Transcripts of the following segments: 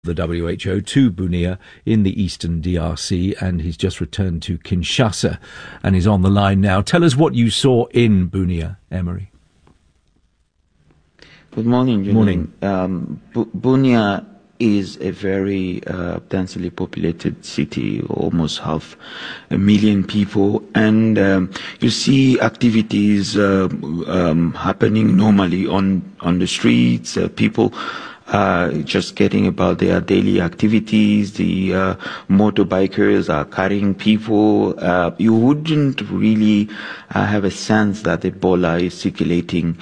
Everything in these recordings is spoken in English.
the WHO to Bunia in the eastern DRC, and he's just returned to Kinshasa and is on the line now. Tell us what you saw in Bunia, Emery. Good morning, Julian. Morning. Bunia is a very densely populated city, almost 500,000 people, and you see activities happening normally on the streets. People just getting about their daily activities. The motorbikers are carrying people. You wouldn't really have a sense that Ebola is circulating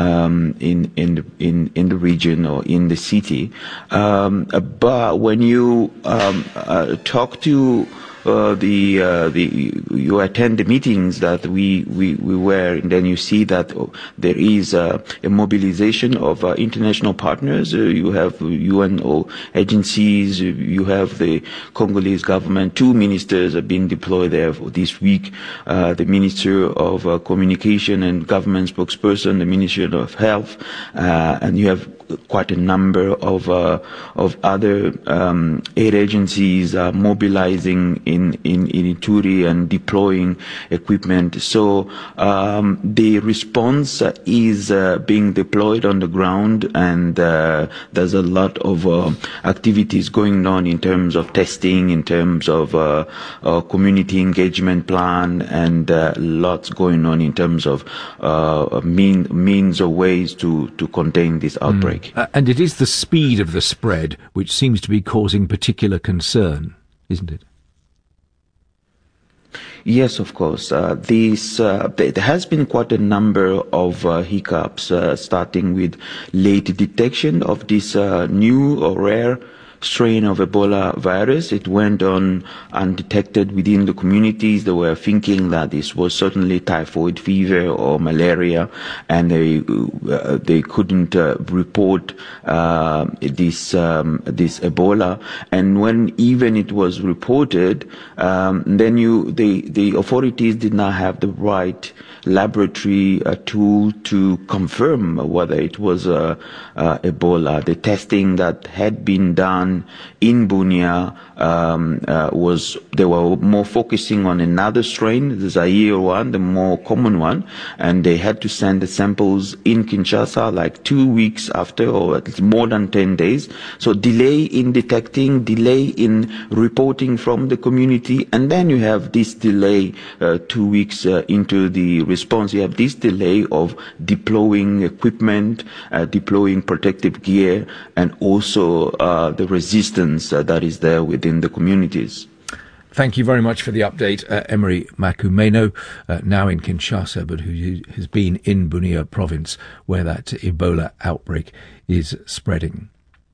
in the region or in the city. But when you talk to you attend the meetings that we were, and then you see that there is a mobilization of international partners. You have UN agencies, you have the Congolese government. 2 ministers have been deployed there for this week. The Minister of Communication and Government spokesperson, the Ministry of Health, and you have quite a number of other aid agencies mobilizing in Ituri and deploying equipment. So the response is being deployed on the ground, and there's a lot of activities going on in terms of testing, in terms of community engagement plan, and lots going on in terms of means or ways to contain this outbreak. And it is the speed of the spread which seems to be causing particular concern, isn't it? Yes, of course. There has been quite a number of hiccups, starting with late detection of this new or rare strain of Ebola virus. It went on undetected within the communities. They were thinking that this was certainly typhoid fever or malaria, and they couldn't report this Ebola. And when even it was reported, then the authorities did not have the right laboratory tool to confirm whether it was Ebola. The testing that had been done in Bunia they were more focusing on another strain, the Zaire one, the more common one, and they had to send the samples in Kinshasa like 2 weeks after, or at least more than 10 days. So delay in detecting, delay in reporting from the community, and then you have this delay 2 weeks into the response. You have this delay of deploying equipment, deploying protective gear, and also the resistance that is there within the communities. Thank you very much for the update, Emery Makumeno, now in Kinshasa, but who has been in Bunia province, where that Ebola outbreak is spreading.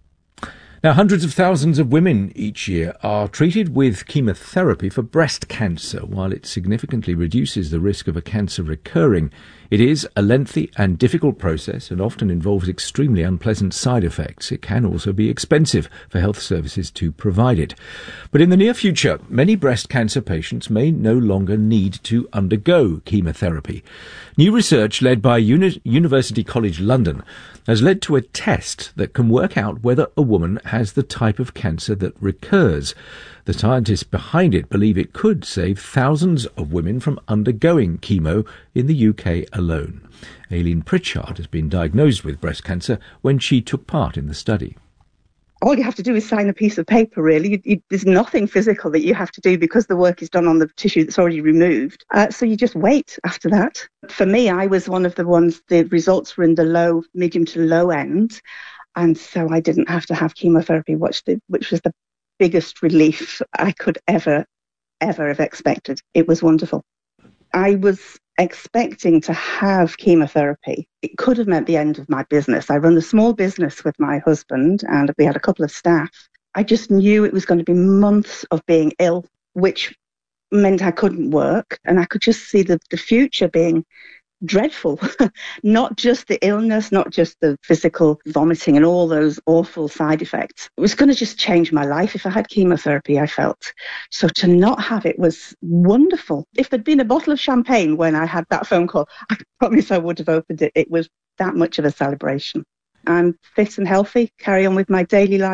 Now, hundreds of thousands of women each year are treated with chemotherapy for breast cancer. While it significantly reduces the risk of a cancer recurring, it is a lengthy and difficult process and often involves extremely unpleasant side effects. It can also be expensive for health services to provide it. But in the near future, many breast cancer patients may no longer need to undergo chemotherapy. New research led by University College London has led to a test that can work out whether a woman has the type of cancer that recurs. The scientists behind it believe it could save thousands of women from undergoing chemo in the UK alone. Aileen Pritchard has been diagnosed with breast cancer when she took part in the study. All you have to do is sign a piece of paper, really. There's nothing physical that you have to do because the work is done on the tissue that's already removed. So you just wait after that. For me, I was one of the ones, the results were in the medium to low end. And so I didn't have to have chemotherapy, which was the biggest relief I could ever have expected. It was wonderful. I was expecting to have chemotherapy. It could have meant the end of my business. I run a small business with my husband and we had a couple of staff. I just knew it was going to be months of being ill, which meant I couldn't work, and I could just see the future being dreadful. Not just the illness, not just the physical vomiting and all those awful side effects. It was going to just change my life if I had chemotherapy, I felt. So to not have it was wonderful. If there'd been a bottle of champagne when I had that phone call, I promise I would have opened it. It was that much of a celebration. I'm fit and healthy, carry on with my daily life.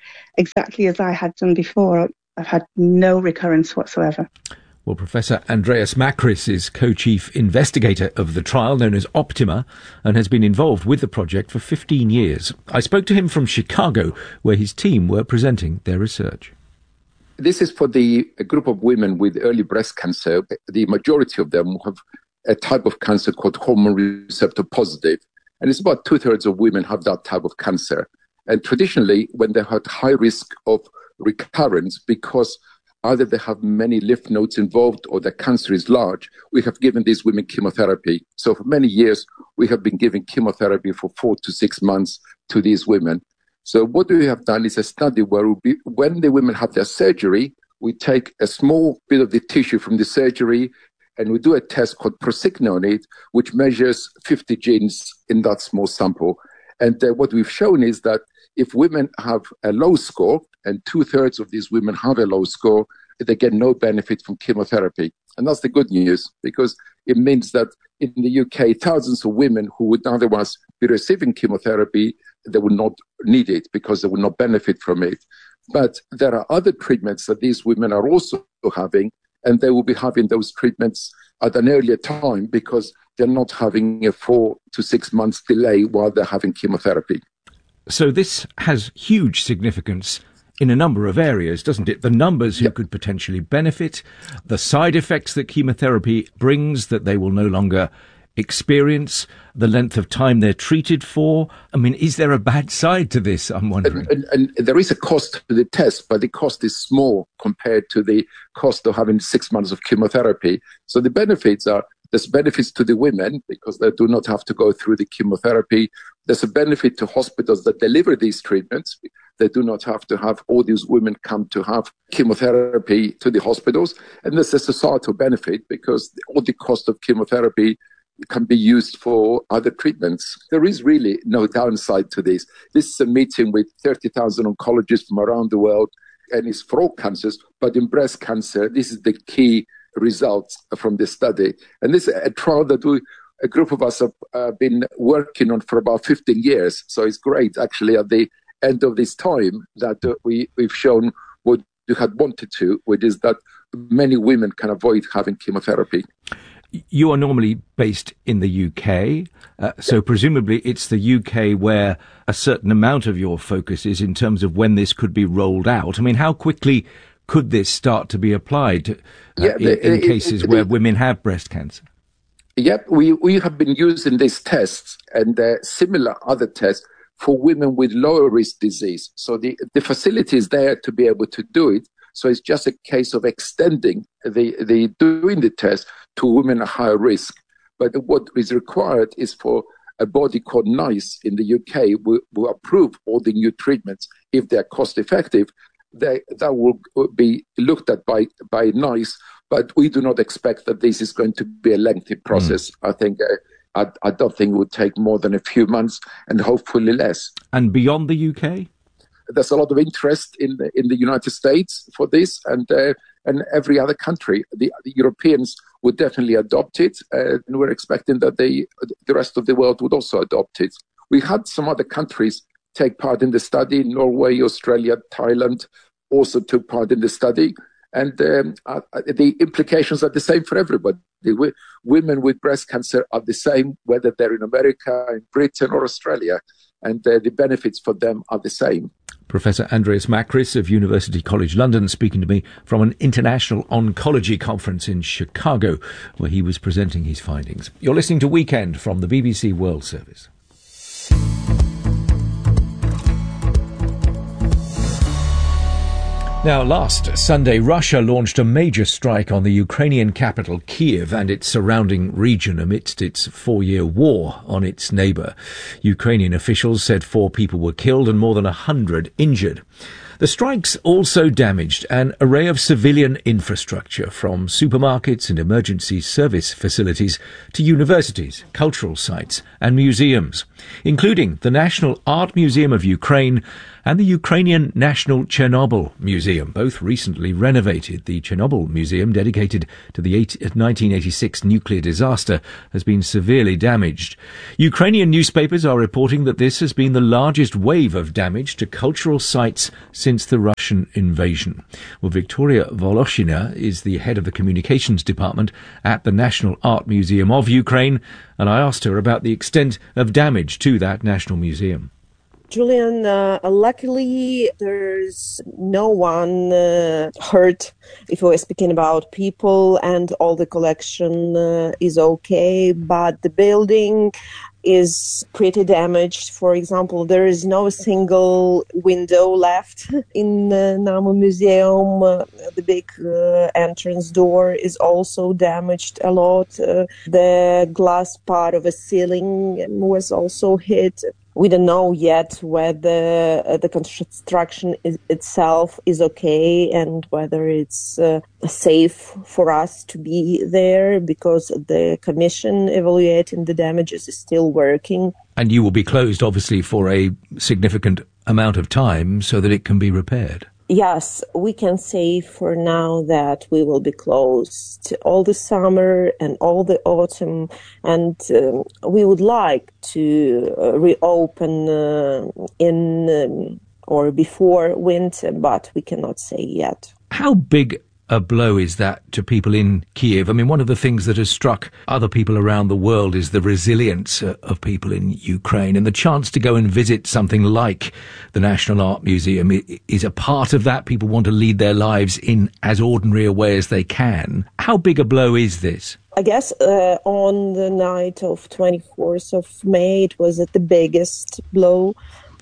exactly as I had done before. I've had no recurrence whatsoever. Well, Professor Andreas Makris is co-chief investigator of the trial known as Optima and has been involved with the project for 15 years. I spoke to him from Chicago, where his team were presenting their research. This is for a group of women with early breast cancer. The majority of them have a type of cancer called hormone receptor positive. And it's about 2/3 of women have that type of cancer. And traditionally, when they had high risk of recurrence, because either they have many lymph nodes involved or the cancer is large, we have given these women chemotherapy. So for many years, we have been giving chemotherapy for 4 to 6 months to these women. So what we have done is a study where when the women have their surgery, we take a small bit of the tissue from the surgery and we do a test called Prosigna on it, which measures 50 genes in that small sample. And what we've shown is that if women have a low score, and 2/3 of these women have a low score, they get no benefit from chemotherapy. And that's the good news, because it means that in the UK, thousands of women who would otherwise be receiving chemotherapy, they would not need it because they would not benefit from it. But there are other treatments that these women are also having, and they will be having those treatments at an earlier time because they're not having a 4 to 6 months delay while they're having chemotherapy. So this has huge significance in a number of areas, doesn't it? The numbers who could potentially benefit, the side effects that chemotherapy brings that they will no longer experience, the length of time they're treated for. I mean, is there a bad side to this, I'm wondering? And there is a cost to the test, but the cost is small compared to the cost of having 6 months of chemotherapy. So the benefits are, there's benefits to the women because they do not have to go through the chemotherapy. There's a benefit to hospitals that deliver these treatments. They do not have to have all these women come to have chemotherapy to the hospitals. And there's a societal benefit because all the cost of chemotherapy can be used for other treatments. There is really no downside to this. This is a meeting with 30,000 oncologists from around the world, and it's for all cancers. But in breast cancer, this is the key results from this study. And this is a trial that a group of us have been working on for about 15 years. So it's great, actually, at the end of this time that we've shown what you had wanted to, which is that many women can avoid having chemotherapy. You are normally based in the UK, so presumably it's the UK where a certain amount of your focus is in terms of when this could be rolled out. I mean, how quickly could this start to be applied in cases where women have breast cancer? Yep, we have been using these tests and similar other tests for women with lower risk disease. So the facility is there to be able to do it. So it's just a case of extending the doing the test to women at higher risk. But what is required is for a body called NICE in the UK will approve all the new treatments if they're cost effective. That will be looked at by NICE, but we do not expect that this is going to be a lengthy process. I think I don't think it would take more than a few months, and hopefully less. And beyond the UK? There's a lot of interest in the United States for this, and every other country. The Europeans would definitely adopt it, and we're expecting that the rest of the world would also adopt it. We had some other countries take part in the study. Norway, Australia, Thailand also took part in the study, and the implications are the same for everybody. Women with breast cancer are the same whether they're in America, in Britain, or Australia, and the benefits for them are the same. Professor Andreas Makris of University College London speaking to me from an international oncology conference in Chicago, where he was presenting his findings. You're listening to Weekend from the BBC World Service. Now, last Sunday, Russia launched a major strike on the Ukrainian capital, Kyiv, and its surrounding region amidst its 4-year war on its neighbour. Ukrainian officials said 4 people were killed and more than 100 injured. The strikes also damaged an array of civilian infrastructure, from supermarkets and emergency service facilities to universities, cultural sites and museums, including the National Art Museum of Ukraine and the Ukrainian National Chernobyl Museum, both recently renovated. The Chernobyl Museum, dedicated to the 1986 nuclear disaster, has been severely damaged. Ukrainian newspapers are reporting that this has been the largest wave of damage to cultural sites since the Russian invasion. Well, Victoria Voloshina is the head of the communications department at the National Art Museum of Ukraine, and I asked her about the extent of damage to that National Museum. Julian, luckily there's no one hurt if we're speaking about people, and all the collection is okay, but the building is pretty damaged. For example, there is no single window left in the NAMU Museum. The big entrance door is also damaged a lot. The glass part of a ceiling was also hit. We don't know yet whether the construction itself is okay and whether it's safe for us to be there, because the commission evaluating the damages is still working. And you will be closed, obviously, for a significant amount of time so that it can be repaired. Yes, we can say for now that we will be closed all the summer and all the autumn, and we would like to reopen in or before winter, but we cannot say yet. How big a blow is that to people in Kiev? I mean, one of the things that has struck other people around the world is the resilience of people in Ukraine, and the chance to go and visit something like the National Art Museum is a part of that. People want to lead their lives in as ordinary a way as they can. How big a blow is this? I guess on the night of 24th of May, it was the biggest blow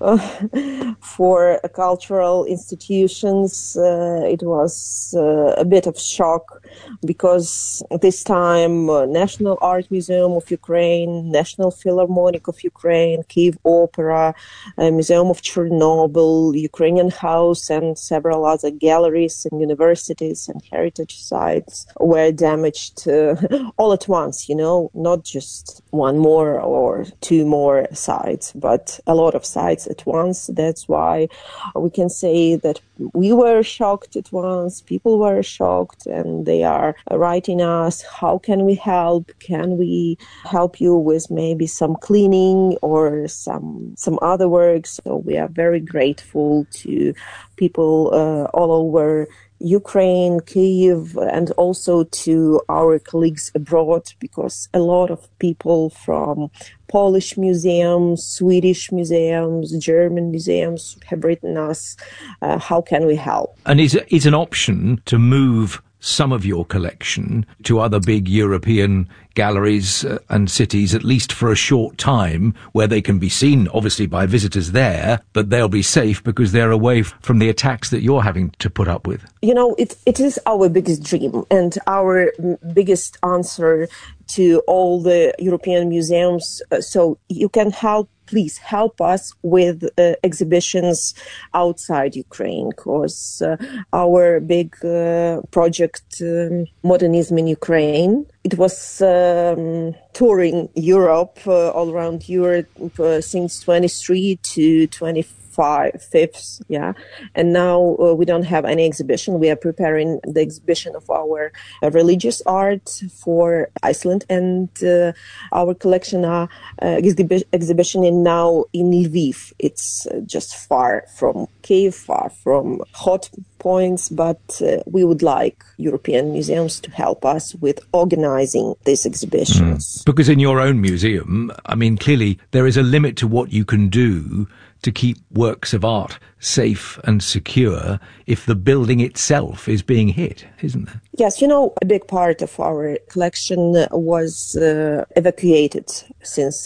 for cultural institutions. It was a bit of shock, because this time National Art Museum of Ukraine, National Philharmonic of Ukraine, Kyiv Opera, Museum of Chernobyl, Ukrainian House, and several other galleries and universities and heritage sites were damaged all at once, not just one more or two more sites, but a lot of sites at once. That's why we can say that we were shocked at once, people were shocked, and they are writing us, how can we help? Can we help you with maybe some cleaning or some other work? So we are very grateful to people all over Ukraine, Kyiv, and also to our colleagues abroad, because a lot of people from Polish museums, Swedish museums, German museums have written us, how can we help? And is an option to move some of your collection to other big European galleries and cities, at least for a short time, where they can be seen, obviously, by visitors there, but they'll be safe because they're away from the attacks that you're having to put up with? It is our biggest dream and our biggest answer to all the European museums. So you can please help us with exhibitions outside Ukraine, because our big project, Modernism in Ukraine, it was touring Europe, all around Europe, since 23 to 25th, and now we don't have any exhibition. We are preparing the exhibition of our religious art for Iceland, and our collection exhibition is now in Lviv. It's just far from Kyiv, far from hot points, but we would like European museums to help us with organizing these exhibitions. Because in your own museum, I mean, clearly there is a limit to what you can do to keep works of art safe and secure if the building itself is being hit, isn't there? Yes, a big part of our collection was evacuated since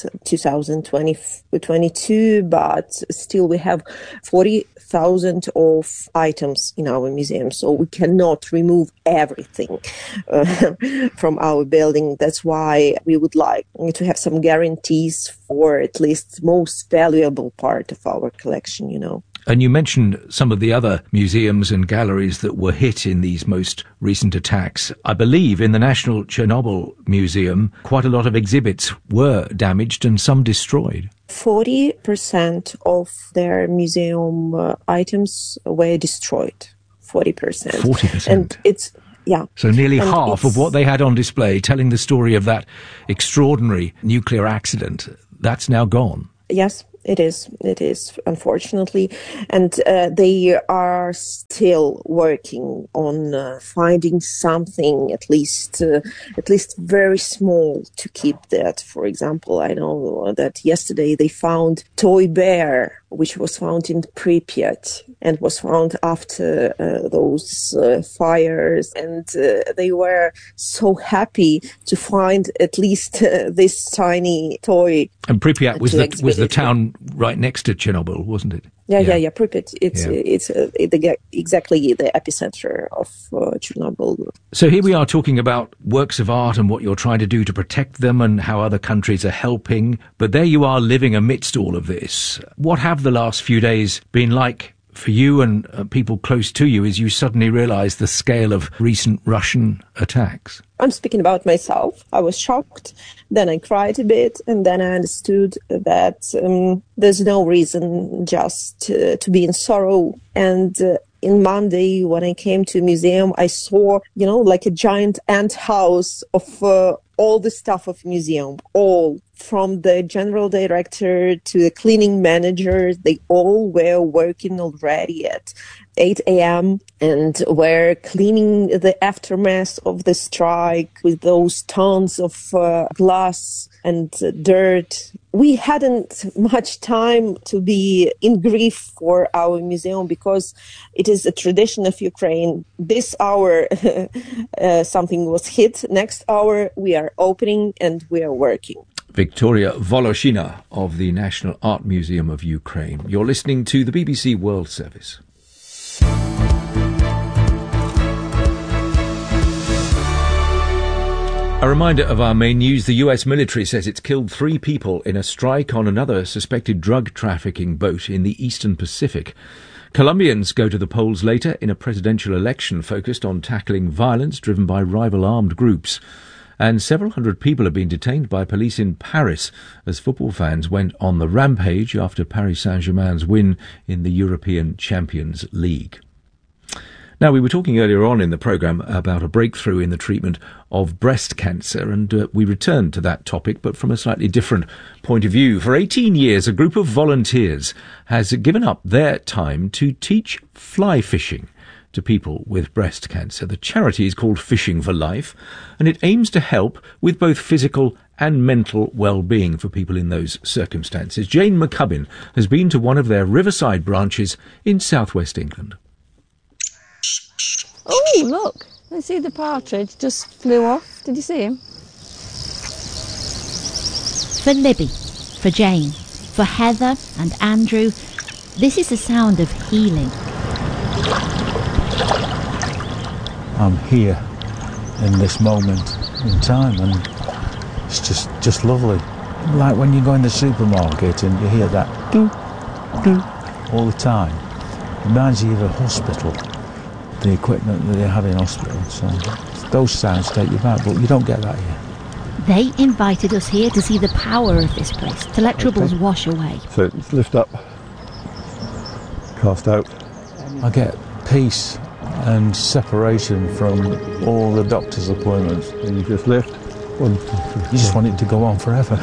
2022, but still we have 40,000 of items in our museum, so we cannot remove everything from our building. That's why we would like to have some guarantees for at least the most valuable part of our collection, And you mentioned some of the other museums and galleries that were hit in these most recent attacks. I believe in the National Chernobyl Museum, quite a lot of exhibits were damaged and some destroyed. 40% of their museum items were destroyed. 40%. 40%. And it's, yeah. So nearly half of what they had on display, telling the story of that extraordinary nuclear accident, that's now gone. Yes, it is. It is, unfortunately. And they are still working on finding something, at least very small, to keep that. For example, I know that yesterday they found toy bear, which was found in Pripyat and was found after those fires. And they were so happy to find at least this tiny toy. And Pripyat was the town right next to Chernobyl, wasn't it? Yeah. Pripyat. It's exactly the epicenter of Chernobyl. So here we are talking about works of art and what you're trying to do to protect them and how other countries are helping. But there you are living amidst all of this. What have the last few days been like for you and people close to you as you suddenly realize the scale of recent Russian attacks? I'm speaking about myself. I was shocked. Then I cried a bit, and then I understood that there's no reason just to be in sorrow. And in Monday, when I came to a museum, I saw, like a giant ant house of all the staff of museum, all from the general director to the cleaning manager. They all were working already at 8 a.m. and were cleaning the aftermath of the strike with those tons of glass and dirt. We hadn't much time to be in grief for our museum because it is a tradition of Ukraine. This hour, something was hit. Next hour, we are opening and we are working. Victoria Voloshina of the National Art Museum of Ukraine. You're listening to the BBC World Service. A reminder of our main news. The US military says it's killed 3 people in a strike on another suspected drug trafficking boat in the Eastern Pacific. Colombians go to the polls later in a presidential election focused on tackling violence driven by rival armed groups. And several hundred people have been detained by police in Paris as football fans went on the rampage after Paris Saint-Germain's win in the European Champions League. Now, we were talking earlier on in the programme about a breakthrough in the treatment of breast cancer, and we returned to that topic, but from a slightly different point of view. For 18 years, a group of volunteers has given up their time to teach fly fishing to people with breast cancer. The charity is called Fishing for Life, and it aims to help with both physical and mental well-being for people in those circumstances. Jane McCubbin has been to one of their riverside branches in southwest England. Oh, look. I see the partridge just flew off. Did you see him? For Libby, for Jane, for Heather and Andrew, this is the sound of healing. I'm here in this moment in time, and it's just lovely. Like when you go in the supermarket and you hear that doo, doo all the time. It reminds you of a hospital, the equipment that they have in hospitals. So those sounds take you back, but you don't get that here. They invited us here to see the power of this place, to let troubles wash away. So it's lift up, cast out. I get peace and separation from all the doctor's appointments. And you just lift. You just want it to go on forever.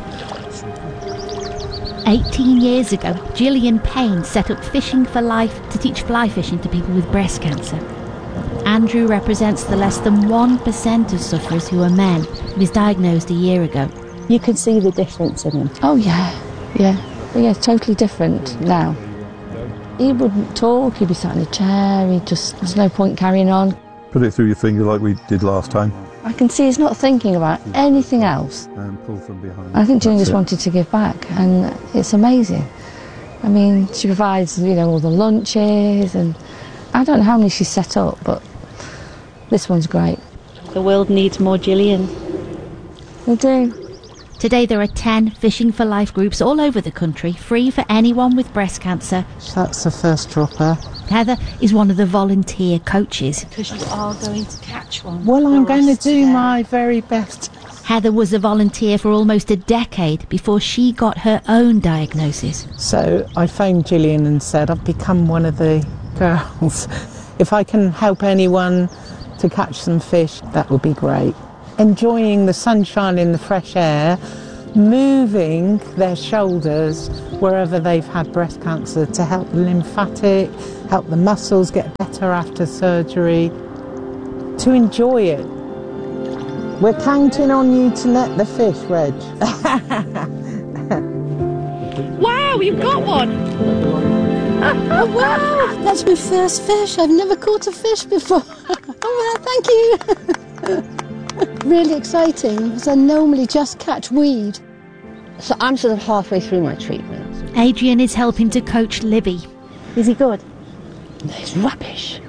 18 years ago, Gillian Payne set up Fishing for Life to teach fly fishing to people with breast cancer. Andrew represents the less than 1% of sufferers who are men. He was diagnosed a year ago. You can see the difference in him. Oh, yeah, totally different now. He wouldn't talk, he'd be sat in a chair, there's no point carrying on. Put it through your finger like we did last time. I can see he's not thinking about anything else. And pull from behind. I think Jane just wanted to give back, and it's amazing. I mean, she provides, all the lunches, and I don't know how many she's set up, but this one's great. The world needs more Gillian. We do. Today there are 10 Fishing for Life groups all over the country, free for anyone with breast cancer. That's the first dropper. Heather is one of the volunteer coaches. Because you are going to catch one. Well, I'm going to do my very best. Heather was a volunteer for almost a decade before she got her own diagnosis. So I phoned Gillian and said, I've become one of the girls. If I can help anyone to catch some fish, that would be great. Enjoying the sunshine in the fresh air, moving their shoulders wherever they've had breast cancer to help the lymphatic, help the muscles get better after surgery, to enjoy it. We're counting on you to net the fish, Reg. Wow, you've got one! Oh, wow, that's my first fish. I've never caught a fish before. Oh, wow, thank you. Really exciting, because I normally just catch weed. So I'm sort of halfway through my treatment. Adrian is helping to coach Libby. Is he good? No, he's rubbish.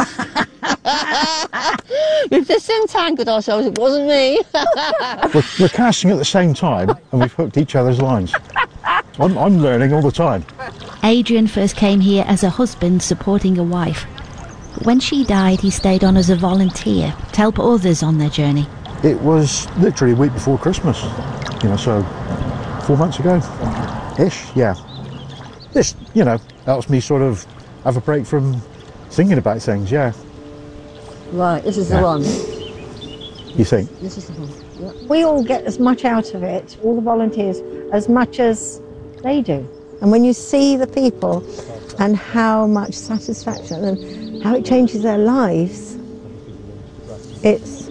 We've just entangled ourselves, it wasn't me. We're casting at the same time and we've hooked each other's lines. I'm learning all the time. Adrian first came here as a husband supporting a wife. But when she died, he stayed on as a volunteer to help others on their journey. It was literally a week before Christmas, so 4 months ago, ish, yeah. This, helps me sort of have a break from thinking about things, yeah. Right, this is the one. You think? This is the one. Yep. We all get as much out of it, all the volunteers, as much as they do. And when you see the people and how much satisfaction and how it changes their lives, it's...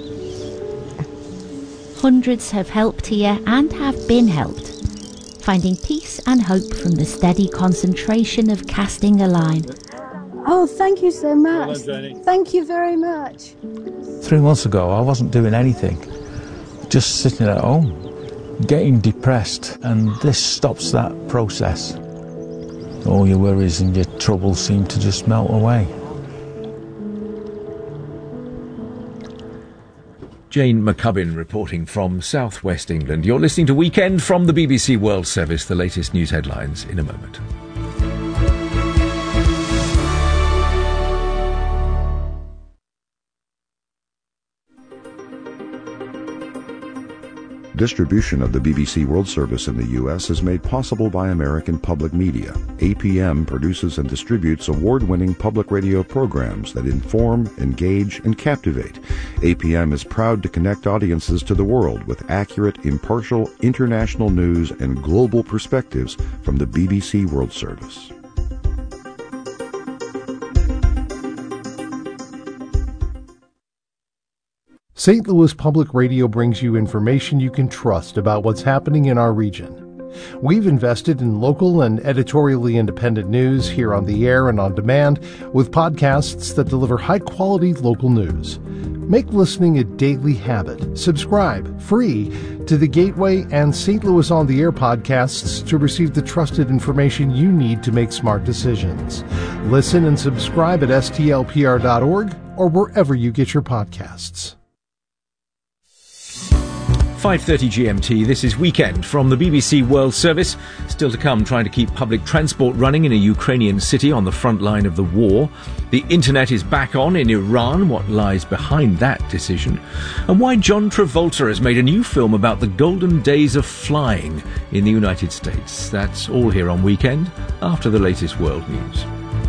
Hundreds have helped here and have been helped, finding peace and hope from the steady concentration of casting a line. Oh, thank you so much. Thank you very much. 3 months ago, I wasn't doing anything, just sitting at home, getting depressed, and this stops that process. All your worries and your troubles seem to just melt away. Jane McCubbin reporting from southwest England. You're listening to Weekend from the BBC World Service. The latest news headlines in a moment. Distribution of the BBC World Service in the U.S. is made possible by American Public Media. APM produces and distributes award-winning public radio programs that inform, engage, and captivate. APM is proud to connect audiences to the world with accurate, impartial, international news and global perspectives from the BBC World Service. St. Louis Public Radio brings you information you can trust about what's happening in our region. We've invested in local and editorially independent news here on the air and on demand with podcasts that deliver high-quality local news. Make listening a daily habit. Subscribe, free, to the Gateway and St. Louis on the Air podcasts to receive the trusted information you need to make smart decisions. Listen and subscribe at stlpr.org or wherever you get your podcasts. 5:30 GMT, this is Weekend from the BBC World Service. Still to come, trying to keep public transport running in a Ukrainian city on the front line of the war. The internet is back on in Iran, what lies behind that decision. And why John Travolta has made a new film about the golden days of flying in the United States. That's all here on Weekend, after the latest world news.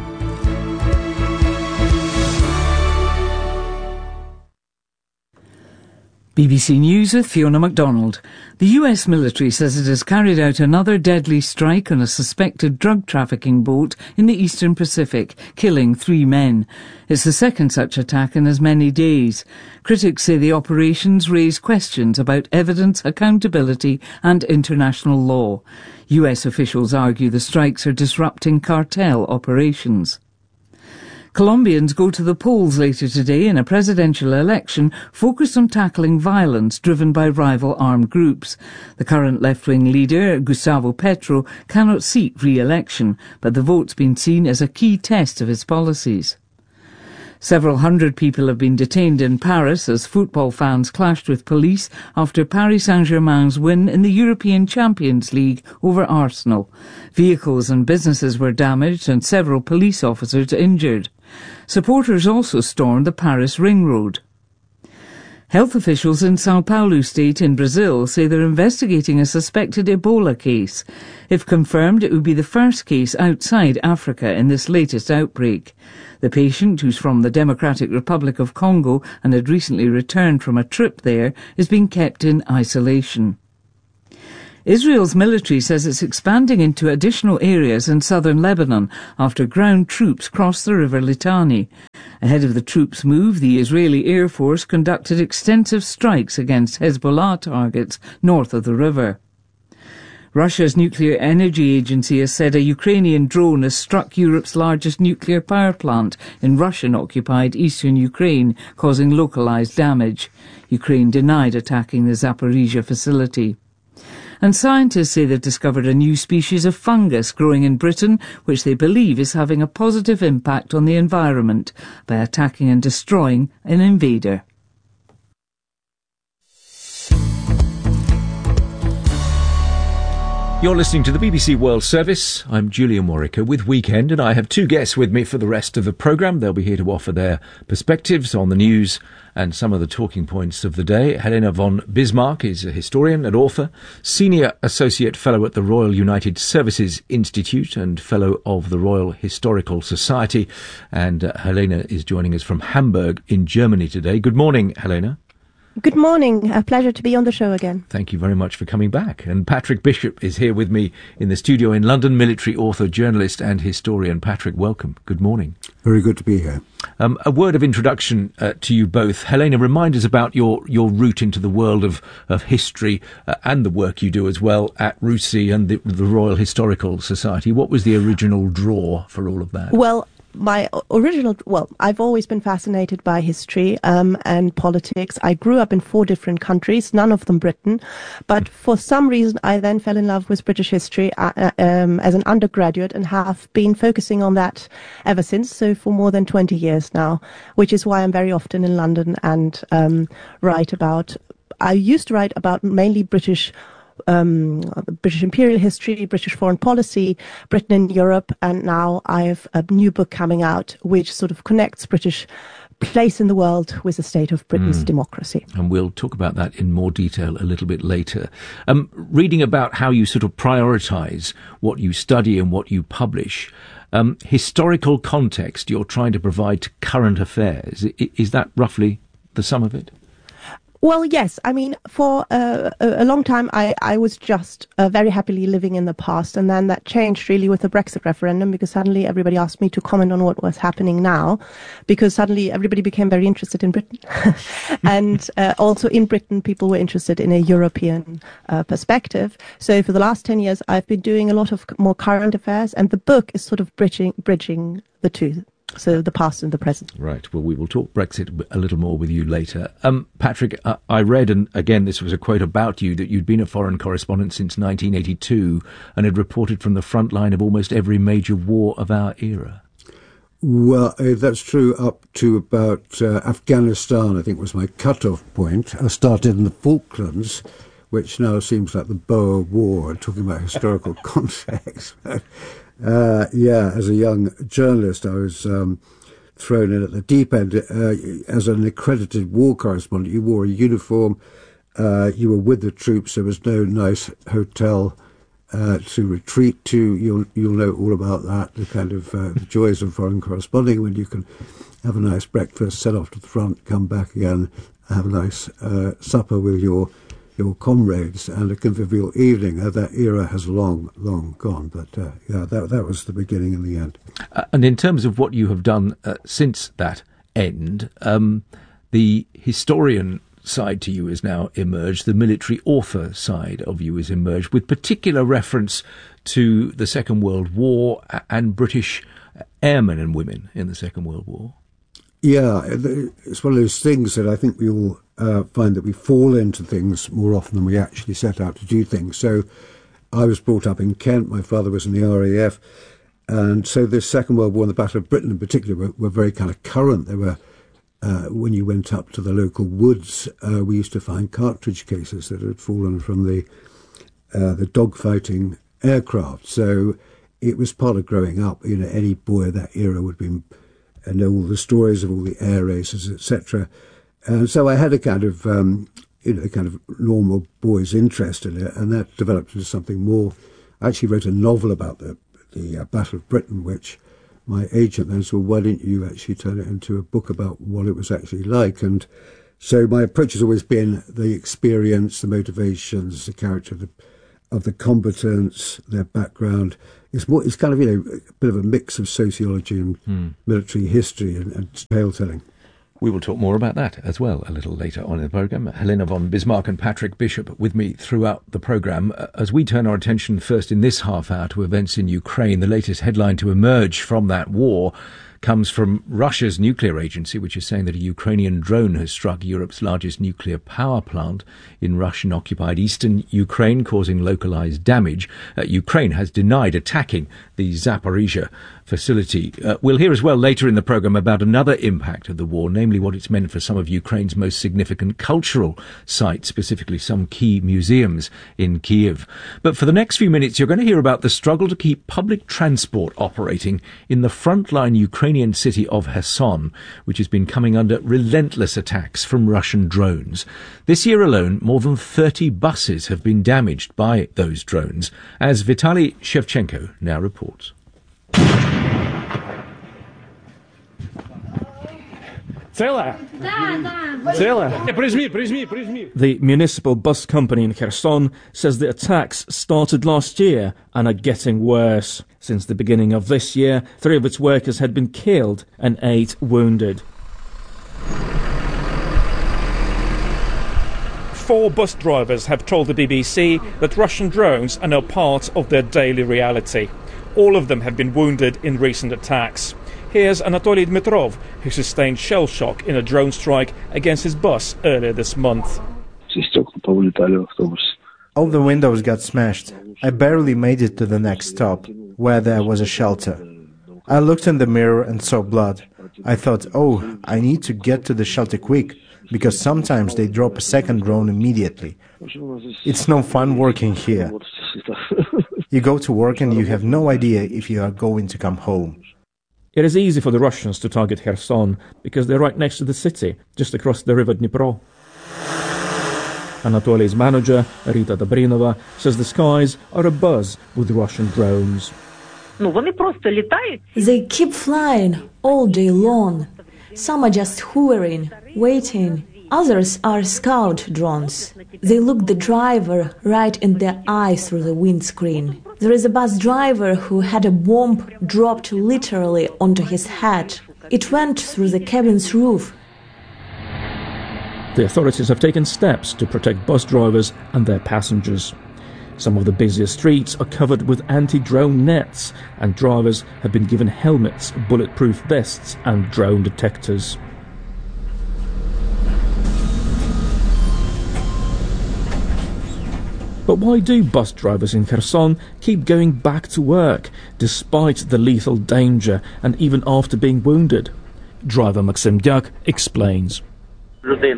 BBC News with Fiona MacDonald. The US military says it has carried out another deadly strike on a suspected drug trafficking boat in the Eastern Pacific, killing 3 men. It's the second such attack in as many days. Critics say the operations raise questions about evidence, accountability and international law. US officials argue the strikes are disrupting cartel operations. Colombians go to the polls later today in a presidential election focused on tackling violence driven by rival armed groups. The current left-wing leader, Gustavo Petro, cannot seek re-election, but the vote's been seen as a key test of his policies. Several hundred people have been detained in Paris as football fans clashed with police after Paris Saint-Germain's win in the European Champions League over Arsenal. Vehicles and businesses were damaged and several police officers injured. Supporters also stormed the Paris Ring Road. Health officials in Sao Paulo state in Brazil say they're investigating a suspected Ebola case. If confirmed, it would be the first case outside Africa in this latest outbreak. The patient, who's from the Democratic Republic of Congo and had recently returned from a trip there, is being kept in isolation. Israel's military says it's expanding into additional areas in southern Lebanon after ground troops crossed the river Litani. Ahead of the troops' move, the Israeli Air Force conducted extensive strikes against Hezbollah targets north of the river. Russia's nuclear energy agency has said a Ukrainian drone has struck Europe's largest nuclear power plant in Russian-occupied eastern Ukraine, causing localized damage. Ukraine denied attacking the Zaporizhia facility. And scientists say they've discovered a new species of fungus growing in Britain, which they believe is having a positive impact on the environment by attacking and destroying an invader. You're listening to the BBC World Service. I'm Julian Warwicker with Weekend, and I have two guests with me for the rest of the programme. They'll be here to offer their perspectives on the news and some of the talking points of the day. Helena von Bismarck is a historian and author, Senior Associate Fellow at the Royal United Services Institute and Fellow of the Royal Historical Society. And Helena is joining us from Hamburg in Germany today. Good morning, Helena. Good morning. A pleasure to be on the show again. Thank you very much for coming back. And Patrick Bishop is here with me in the studio in London, military author, journalist and historian. Patrick, welcome. Good morning. Very good to be here. A word of introduction to you both. Helena, remind us about your route into the world of history and the work you do as well at RUSI and the Royal Historical Society. What was the original draw for all of that? Well, I've always been fascinated by history and politics. I grew up in 4 different countries, none of them Britain, but for some reason I then fell in love with British history as an undergraduate and have been focusing on that ever since, so for more than 20 years now, which is why I'm very often in London and I used to write about mainly British imperial history, British foreign policy, Britain in Europe, and now I have a new book coming out which sort of connects British place in the world with the state of Britain's democracy. And we'll talk about that in more detail a little bit later. Reading about how you sort of prioritise what you study and what you publish, historical context you're trying to provide to current affairs, is that roughly the sum of it? Well, yes. I mean, for a long time, I was just very happily living in the past. And then that changed really with the Brexit referendum, because suddenly everybody asked me to comment on what was happening now, because suddenly everybody became very interested in Britain. And also in Britain, people were interested in a European perspective. So for the last 10 years, I've been doing a lot of more current affairs. And the book is sort of bridging the two. So the past and the present. Right. Well, we will talk Brexit a little more with you later. Patrick, I read, and again, this was a quote about you, that you'd been a foreign correspondent since 1982 and had reported from the front line of almost every major war of our era. Well, that's true up to about Afghanistan, I think was my cut-off point. I started in the Falklands, which now seems like the Boer War, talking about historical context. As a young journalist, I was thrown in at the deep end. As an accredited war correspondent, you wore a uniform, you were with the troops, there was no nice hotel to retreat to. You'll know all about that, the kind of the joys of foreign corresponding, when you can have a nice breakfast, set off to the front, come back again, have a nice supper with your comrades and a convivial evening. That era has long gone, but that was the beginning and the end. And in terms of what you have done since that end, the historian side to you has now emerged, the military author side of you has emerged, with particular reference to the Second World War and British airmen and women in the Second World War. Yeah, it's one of those things that I think we all find that we fall into things more often than we actually set out to do things. So I was brought up in Kent. My father was in the RAF. And so the Second World War and the Battle of Britain in particular were very kind of current. They were, when you went up to the local woods, we used to find cartridge cases that had fallen from the dogfighting aircraft. So it was part of growing up. You know, any boy of that era would be, know all the stories of all the air races, etc. And so I had a kind of, a kind of normal boy's interest in it, and that developed into something more. I actually wrote a novel about the Battle of Britain, which my agent then said, well, why didn't you actually turn it into a book about what it was actually like? And so my approach has always been the experience, the motivations, the character of the combatants, their background. It's kind of, a bit of a mix of sociology and military history and tale-telling. We will talk more about that as well a little later on in the programme. Helena von Bismarck and Patrick Bishop with me throughout the programme. As we turn our attention first in this half hour to events in Ukraine, the latest headline to emerge from that war comes from Russia's nuclear agency, which is saying that a Ukrainian drone has struck Europe's largest nuclear power plant in Russian-occupied eastern Ukraine, causing localized damage. Ukraine has denied attacking the Zaporizhzhia facility. We'll hear as well later in the programme about another impact of the war, namely what it's meant for some of Ukraine's most significant cultural sites, specifically some key museums in Kiev. But for the next few minutes, you're going to hear about the struggle to keep public transport operating in the frontline Ukrainian city of Kherson, which has been coming under relentless attacks from Russian drones. This year alone, more than 30 buses have been damaged by those drones, as Vitaly Shevchenko now reports. The municipal bus company in Kherson says the attacks started last year and are getting worse. Since the beginning of this year, 3 of its workers had been killed and 8 wounded. 4 bus drivers have told the BBC that Russian drones are now part of their daily reality. All of them have been wounded in recent attacks. Here's Anatoly Dmitrov, who sustained shell shock in a drone strike against his bus earlier this month. All the windows got smashed. I barely made it to the next stop, where there was a shelter. I looked in the mirror and saw blood. I thought, oh, I need to get to the shelter quick, because sometimes they drop a second drone immediately. It's no fun working here. You go to work and you have no idea if you are going to come home. It is easy for the Russians to target Kherson because they're right next to the city, just across the river Dnipro. Anatoly's manager, Rita Dobrinova, says the skies are abuzz with Russian drones. They keep flying all day long. Some are just hovering, waiting. Others are scout drones. They look the driver right in the eye through the windscreen. There is a bus driver who had a bomb dropped literally onto his head. It went through the cabin's roof. The authorities have taken steps to protect bus drivers and their passengers. Some of the busiest streets are covered with anti-drone nets, and drivers have been given helmets, bulletproof vests and drone detectors. But why do bus drivers in Kherson keep going back to work, despite the lethal danger and even after being wounded? Driver Maxim Dyak explains. We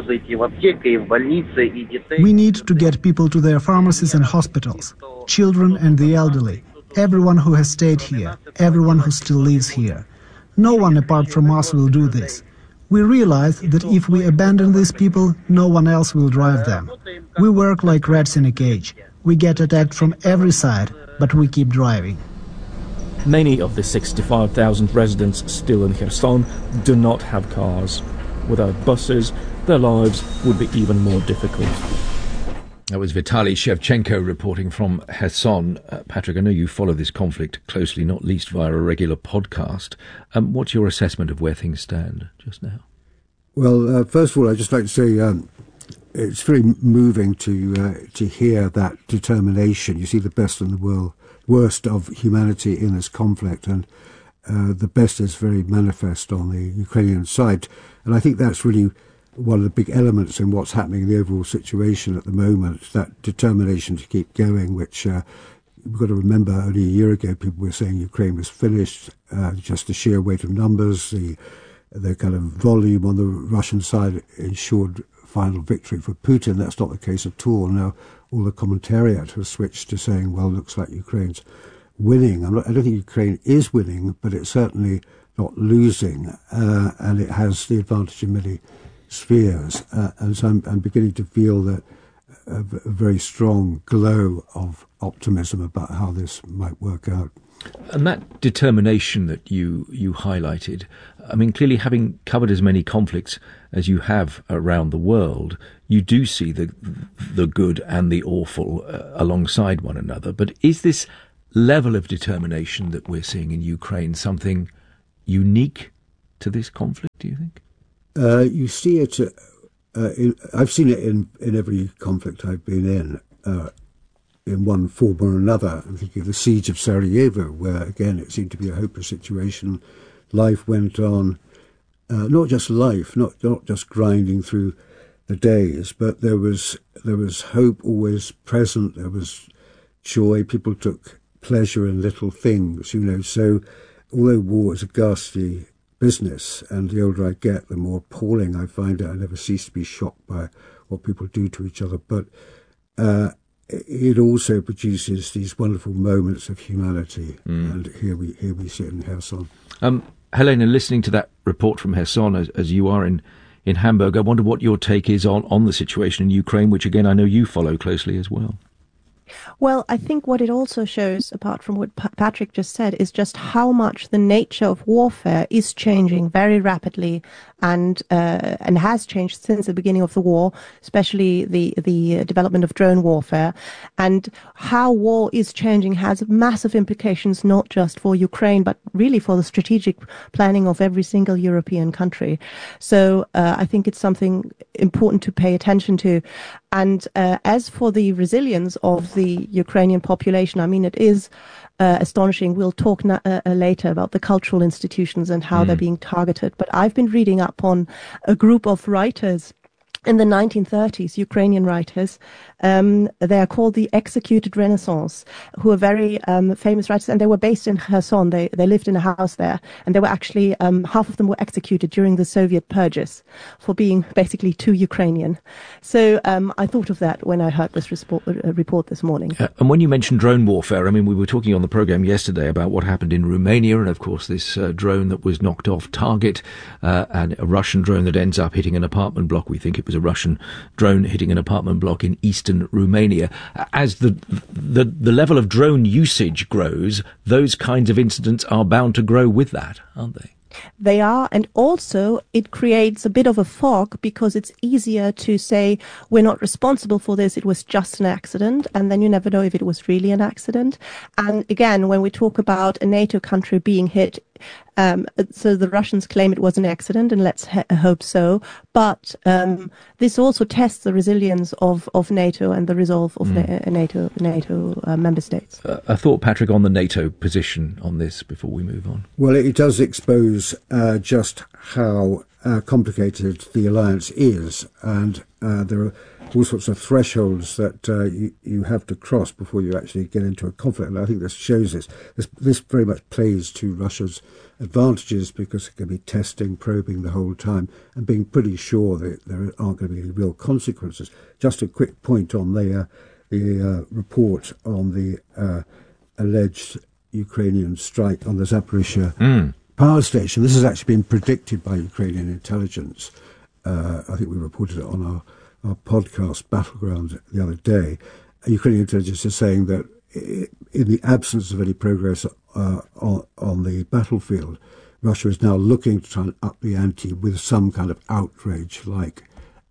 need to get people to their pharmacies and hospitals, children and the elderly, everyone who has stayed here, everyone who still lives here. No one apart from us will do this. We realize that if we abandon these people, no one else will drive them. We work like rats in a cage. We get attacked from every side, but we keep driving. Many of the 65,000 residents still in Kherson do not have cars. Without buses, their lives would be even more difficult. That was Vitaly Shevchenko reporting from Kherson. Patrick, I know you follow this conflict closely, not least via a regular podcast. What's your assessment of where things stand just now? Well, first of all, I'd just like to say it's very moving to hear that determination. You see the best and the worst of humanity in this conflict, and the best is very manifest on the Ukrainian side. And I think that's really one of the big elements in what's happening in the overall situation at the moment, that determination to keep going, which we've got to remember only a year ago people were saying Ukraine was finished, just the sheer weight of numbers, the kind of volume on the Russian side ensured final victory for Putin. That's not the case at all. Now all the commentariat has switched to saying, well, looks like Ukraine's winning. I don't think Ukraine is winning, but it's certainly not losing, and it has the advantage in many spheres. And so I'm beginning to feel that a very strong glow of optimism about how this might work out. And that determination that you highlighted, I mean, clearly having covered as many conflicts as you have around the world, you do see the good and the awful alongside one another. But is this level of determination that we're seeing in Ukraine something unique to this conflict, do you think? You see it, I've seen it in every conflict I've been in one form or another. I'm thinking of the siege of Sarajevo, where again it seemed to be a hopeless situation. Life went on, not just life, not just grinding through the days, but there was hope always present. There was joy. People took pleasure in little things, So although war is a ghastly business, and the older I get, the more appalling I find it. I never cease to be shocked by what people do to each other, but it also produces these wonderful moments of humanity, and here we sit in Kherson. Helena, listening to that report from Kherson, as you are in Hamburg, I wonder what your take is on the situation in Ukraine, which again I know you follow closely as well. Well, I think what it also shows, apart from what Patrick just said, is just how much the nature of warfare is changing very rapidly, and has changed since the beginning of the war, especially the development of drone warfare, and how war is changing has massive implications not just for Ukraine but really for the strategic planning of every single European country. So I think it's something important to pay attention to. And as for the resilience of the Ukrainian population, I mean, it is astonishing. We'll talk later about the cultural institutions and how they're being targeted. But I've been reading up on a group of writers in the 1930s, Ukrainian writers. They are called the Executed Renaissance, who are very famous writers, and they were based in Kherson. They lived in a house there, and they were actually, half of them were executed during the Soviet purges for being basically too Ukrainian. So I thought of that when I heard this report this morning. And when you mentioned drone warfare, I mean, we were talking on the programme yesterday about what happened in Romania, and of course this drone that was knocked off target, and a Russian drone that ends up hitting an apartment block. We think it was a Russian drone hitting an apartment block in eastern Romania. As the level of drone usage grows, those kinds of incidents are bound to grow with that, aren't they? They are, and also it creates a bit of a fog because it's easier to say we're not responsible for this, it was just an accident, and then you never know if it was really an accident. And again, when we talk about a NATO country being hit, so the Russians claim it was an accident, and let's hope so. But this also tests the resilience of NATO and the resolve of NATO member states. A thought, Patrick, on the NATO position on this before we move on. Well, it does expose just how complicated the alliance is, and there are all sorts of thresholds that you have to cross before you actually get into a conflict. And I think this shows this. This very much plays to Russia's advantages because it can be testing, probing the whole time, and being pretty sure that there aren't going to be any real consequences. Just a quick point on the report on the alleged Ukrainian strike on the Zaporizhzhia power station. This has actually been predicted by Ukrainian intelligence. I think we reported it on our podcast Battleground the other day. Ukrainian intelligence is saying that in the absence of any progress on the battlefield, Russia is now looking to try and up the ante with some kind of outrage, like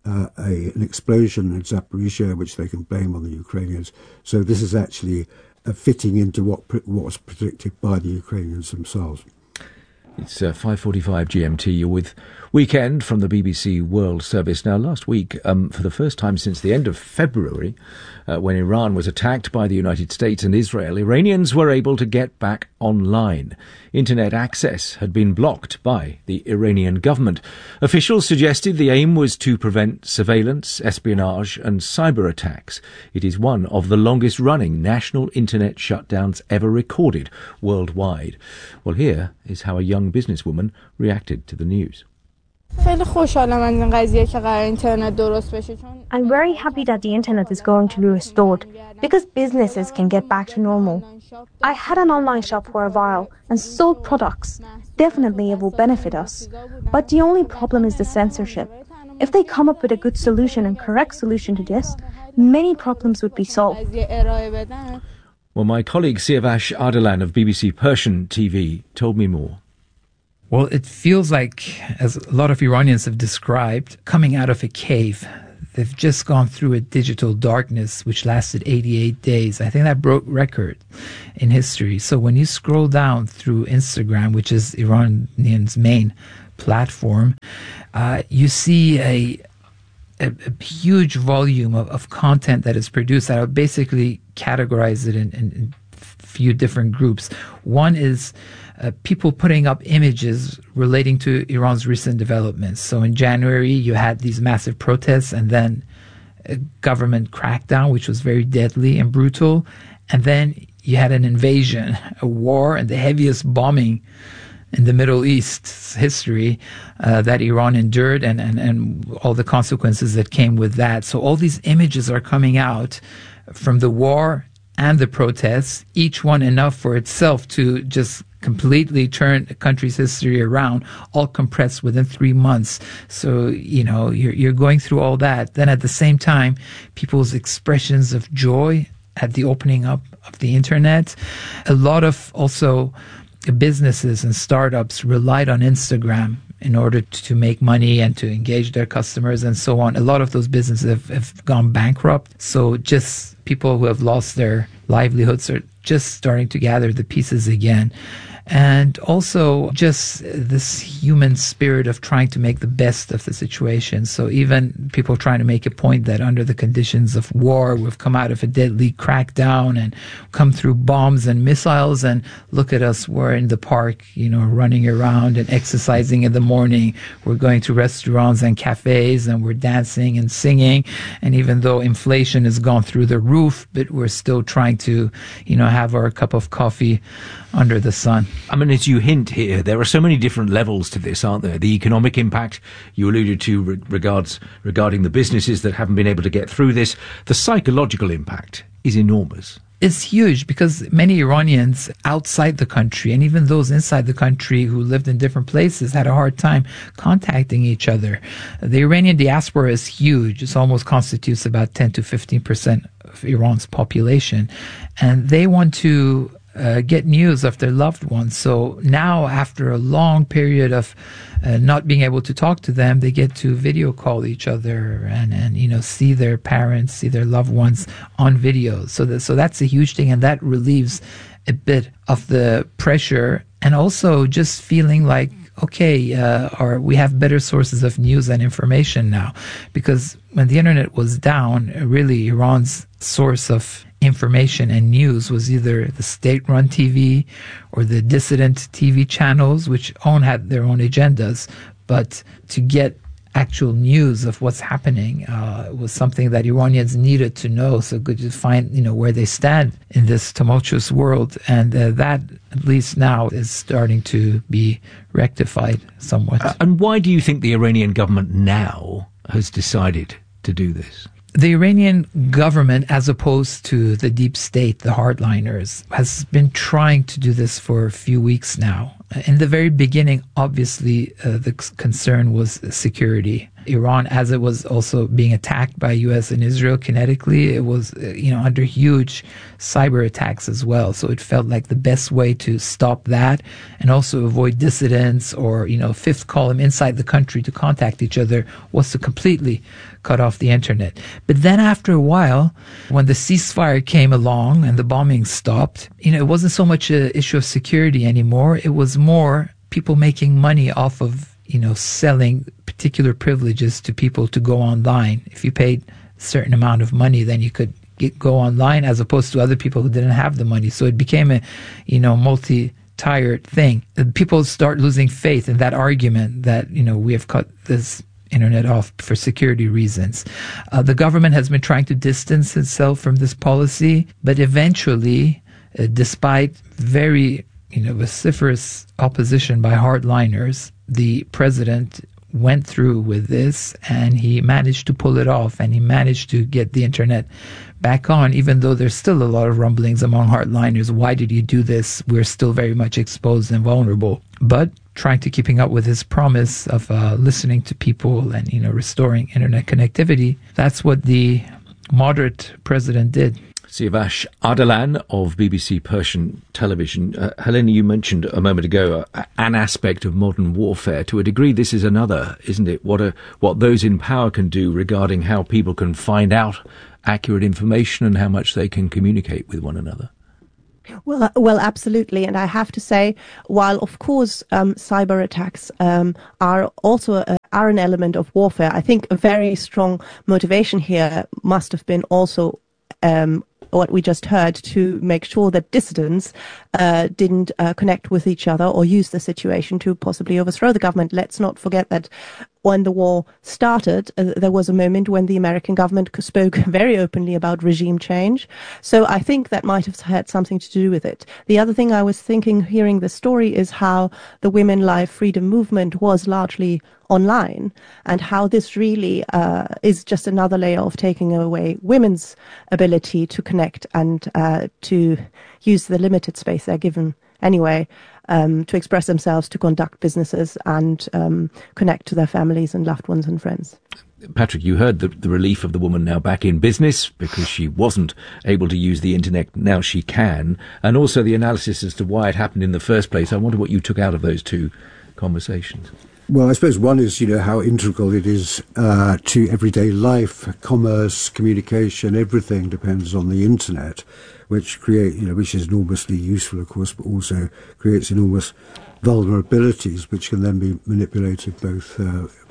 an explosion in Zaporizhzhia, which they can blame on the Ukrainians. So this is actually fitting into what was predicted by the Ukrainians themselves. It's 5:45 GMT. You're with Weekend from the BBC World Service. Now, last week, for the first time since the end of February, when Iran was attacked by the United States and Israel, Iranians were able to get back online. Internet access had been blocked by the Iranian government. Officials suggested the aim was to prevent surveillance, espionage and cyber attacks. It is one of the longest-running national internet shutdowns ever recorded worldwide. Well, here is how a young businesswoman reacted to the news. I'm very happy that the internet is going to be restored because businesses can get back to normal. I had an online shop for a while and sold products. Definitely it will benefit us. But the only problem is the censorship. If they come up with a good solution and correct solution to this, many problems would be solved. Well, my colleague Siavash Ardalan of BBC Persian TV told me more. Well, it feels like, as a lot of Iranians have described, coming out of a cave. They've just gone through a digital darkness which lasted 88 days. I think that broke record in history. So when you scroll down through Instagram, which is Iranians' main platform, you see a huge volume of content that is produced. I would basically categorize it in a few different groups. One is people putting up images relating to Iran's recent developments. So in January, you had these massive protests and then a government crackdown, which was very deadly and brutal. And then you had an invasion, a war, and the heaviest bombing in the Middle East's history that Iran endured and all the consequences that came with that. So all these images are coming out from the war and the protests, each one enough for itself to just completely turn a country's history around, all compressed within 3 months. So, you're going through all that. Then at the same time, people's expressions of joy at the opening up of the internet. A lot of also businesses and startups relied on Instagram in order to make money and to engage their customers and so on. A lot of those businesses have gone bankrupt. So just people who have lost their livelihoods are just starting to gather the pieces again. And also just this human spirit of trying to make the best of the situation. So even people trying to make a point that under the conditions of war, we've come out of a deadly crackdown and come through bombs and missiles, and look at us, we're in the park, running around and exercising in the morning. We're going to restaurants and cafes and we're dancing and singing. And even though inflation has gone through the roof, but we're still trying to, have our cup of coffee under the sun. I mean, as you hint here, there are so many different levels to this, aren't there? The economic impact you alluded to regarding the businesses that haven't been able to get through this. The psychological impact is enormous. It's huge because many Iranians outside the country and even those inside the country who lived in different places had a hard time contacting each other. The Iranian diaspora is huge. It almost constitutes about 10 to 15% of Iran's population. And they want to get news of their loved ones. So now, after a long period of not being able to talk to them, they get to video call each other and see their parents, see their loved ones on video. So that's a huge thing, and that relieves a bit of the pressure, and also just feeling like, okay, we have better sources of news and information now, because when the internet was down, really Iran's source of information and news was either the state-run TV or the dissident TV channels, which had their own agendas. But to get actual news of what's happening was something that Iranians needed to know, so good to find where they stand in this tumultuous world. And that, at least now, is starting to be rectified somewhat. And why do you think the Iranian government now has decided to do this? The Iranian government, as opposed to the deep state, the hardliners, has been trying to do this for a few weeks now. In the very beginning, obviously, the concern was security. Iran, as it was also being attacked by U.S. and Israel kinetically, it was, under huge cyber attacks as well. So it felt like the best way to stop that and also avoid dissidents or, fifth column inside the country to contact each other was to completely cut off the internet. But then after a while, when the ceasefire came along and the bombing stopped, it wasn't so much an issue of security anymore. It was more people making money off of, selling particular privileges to people to go online. If you paid a certain amount of money, then you could go online, as opposed to other people who didn't have the money. So it became a, multi-tiered thing. People start losing faith in that argument that, we have cut this internet off for security reasons. The government has been trying to distance itself from this policy, but eventually, despite very vociferous opposition by hardliners, the president went through with this, and he managed to pull it off, and he managed to get the internet back on, even though there's still a lot of rumblings among hardliners. Why did he do this? We're still very much exposed and vulnerable. But trying to keeping up with his promise of listening to people and, restoring internet connectivity. That's what the moderate president did. Siavash Ardalan of BBC Persian Television. Helena, you mentioned a moment ago an aspect of modern warfare. To a degree, this is another, isn't it? What those in power can do regarding how people can find out accurate information and how much they can communicate with one another. Well, absolutely. And I have to say, while of course cyber attacks are also are an element of warfare, I think a very strong motivation here must have been also what we just heard, to make sure that dissidents didn't connect with each other or use the situation to possibly overthrow the government. Let's not forget that when the war started, there was a moment when the American government spoke very openly about regime change. So I think that might have had something to do with it. The other thing I was thinking, hearing the story, is how the Women Life Freedom movement was largely online, and how this really is just another layer of taking away women's ability to connect and to use the limited space they're given anyway, to express themselves, to conduct businesses, and connect to their families and loved ones and friends. Patrick, you heard the relief of the woman now back in business because she wasn't able to use the internet. Now she can. And also the analysis as to why it happened in the first place. I wonder what you took out of those two conversations. Well, I suppose one is, how integral it is to everyday life, commerce, communication, everything depends on the internet, which which is enormously useful, of course, but also creates enormous vulnerabilities, which can then be manipulated both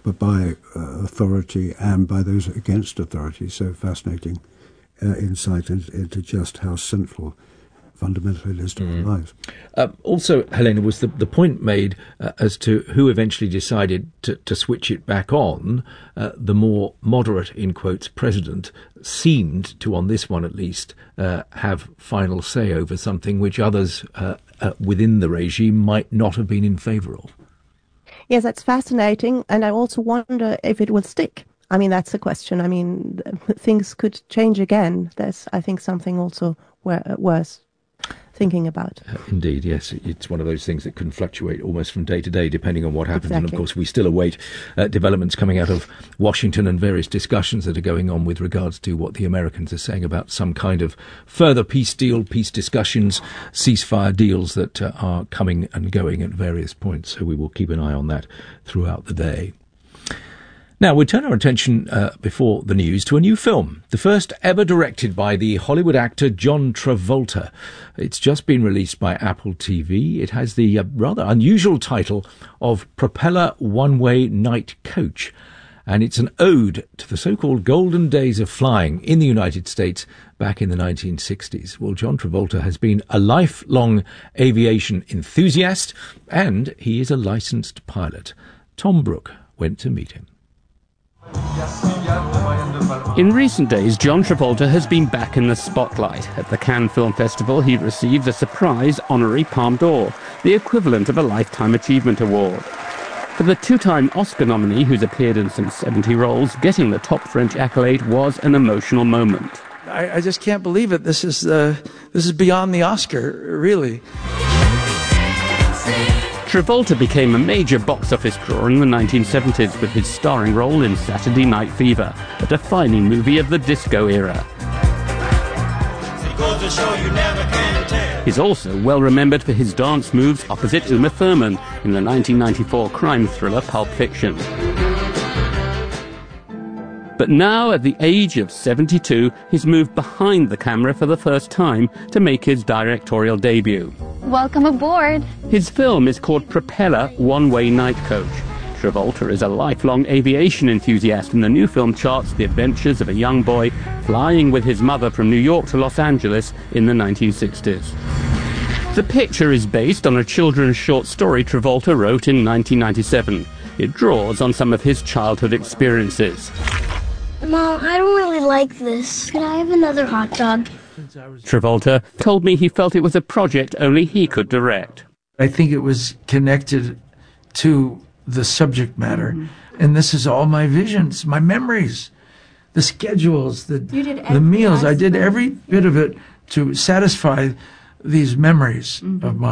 by authority and by those against authority. So fascinating insight into just how central fundamentally it is to our lives. Also, Helena, was the point made as to who eventually decided to switch it back on. The more moderate, in quotes, president seemed to, on this one at least, have final say over something which others within the regime might not have been in favour of. Yes, that's fascinating, and I also wonder if it will stick. I mean, that's the question. I mean, things could change again. There's, I think, something also worse thinking about. Indeed, yes. It's one of those things that can fluctuate almost from day to day, depending on what happens. Exactly. And of course, we still await developments coming out of Washington and various discussions that are going on with regards to what the Americans are saying about some kind of further peace deal, peace discussions, ceasefire deals that are coming and going at various points. So we will keep an eye on that throughout the day. Now, we turn our attention before the news to a new film, the first ever directed by the Hollywood actor John Travolta. It's just been released by Apple TV. It has the rather unusual title of Propeller One-Way Night Coach, and it's an ode to the so-called golden days of flying in the United States back in the 1960s. Well, John Travolta has been a lifelong aviation enthusiast, and he is a licensed pilot. Tom Brooke went to meet him. In recent days, John Travolta has been back in the spotlight. At the Cannes Film Festival, he received a surprise honorary Palme d'Or, the equivalent of a Lifetime Achievement Award. For the two-time Oscar nominee, who's appeared in some 70 roles, getting the top French accolade was an emotional moment. I just can't believe it. This is beyond the Oscar, really. Travolta became a major box office draw in the 1970s with his starring role in Saturday Night Fever, a defining movie of the disco era. He's also well remembered for his dance moves opposite Uma Thurman in the 1994 crime thriller Pulp Fiction. But now, at the age of 72, he's moved behind the camera for the first time to make his directorial debut. Welcome aboard. His film is called Propeller One-Way Night Coach. Travolta is a lifelong aviation enthusiast, and the new film charts the adventures of a young boy flying with his mother from New York to Los Angeles in the 1960s. The picture is based on a children's short story Travolta wrote in 1997. It draws on some of his childhood experiences. Mom, I don't really like this. Could I have another hot dog? Travolta told me he felt it was a project only he could direct. I think it was connected to the subject matter. And this is all my visions, my memories, the schedules, the meals. I did every bit of it to satisfy these memories of mine.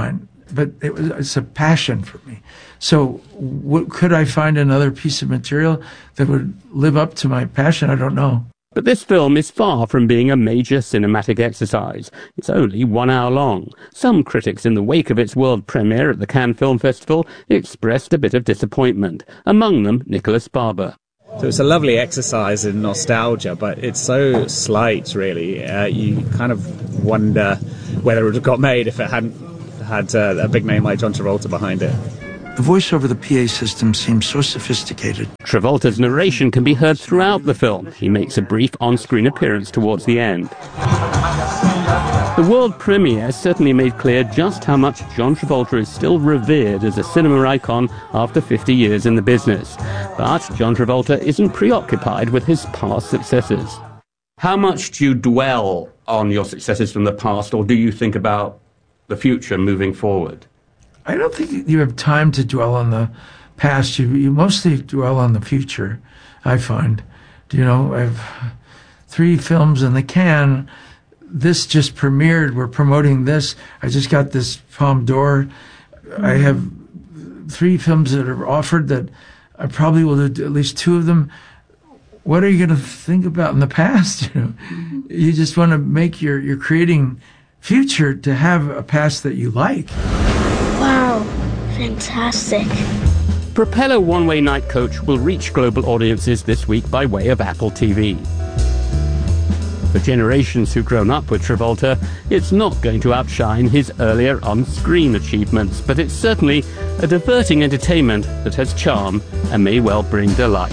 but it's a passion for me. So could I find another piece of material that would live up to my passion? I don't know. But this film is far from being a major cinematic exercise. It's only 1 hour long. Some critics in the wake of its world premiere at the Cannes Film Festival expressed a bit of disappointment, among them Nicholas Barber. So it's a lovely exercise in nostalgia, but it's so slight, really. You kind of wonder whether it would have got made if it hadn't had a big name like John Travolta behind it. The voice over the PA system seems so sophisticated. Travolta's narration can be heard throughout the film. He makes a brief on-screen appearance towards the end. The world premiere certainly made clear just how much John Travolta is still revered as a cinema icon after 50 years in the business. But John Travolta isn't preoccupied with his past successes. How much do you dwell on your successes from the past, or do you think about the future moving forward? I don't think you have time to dwell on the past. You mostly dwell on the future, I find. You know, I have 3 films in the can. This just premiered. We're promoting this. I just got this Palme d'Or. I have 3 films that are offered that I probably will do at least 2 of them. What are you going to think about in the past? You know, you just want to make you're creating future to have a past that you like. Wow, fantastic. Propeller One-Way Night Coach will reach global audiences this week by way of Apple TV. For generations who've grown up with Travolta, it's not going to outshine his earlier on-screen achievements, but it's certainly a diverting entertainment that has charm and may well bring delight.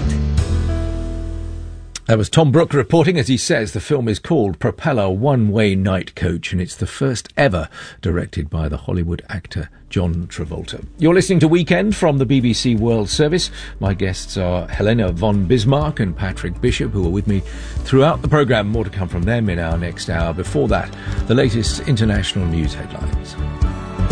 That was Tom Brooke reporting. As he says, the film is called Propeller One-Way Night Coach, and it's the first ever directed by the Hollywood actor John Travolta. You're listening to Weekend from the BBC World Service. My guests are Helena von Bismarck and Patrick Bishop, who are with me throughout the programme. More to come from them in our next hour. Before that, the latest international news headlines.